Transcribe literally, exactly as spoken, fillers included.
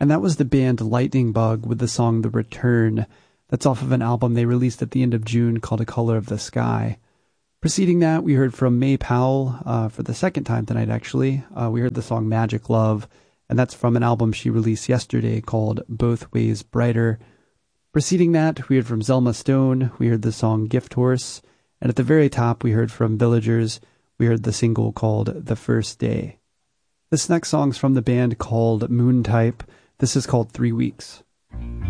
And that was the band Lightning Bug with the song The Return. That's off of an album they released at the end of June called A Color of the Sky. Preceding that, we heard from May Powell uh, for the second time tonight, actually. Uh, we heard the song Magic Love, and that's from an album she released yesterday called Both Ways Brighter. Preceding that, we heard from Zelma Stone. We heard the song Gift Horse. And at the very top, we heard from Villagers. We heard the single called The First Day. This next song's from the band called Moon Type. This is called Three Weeks.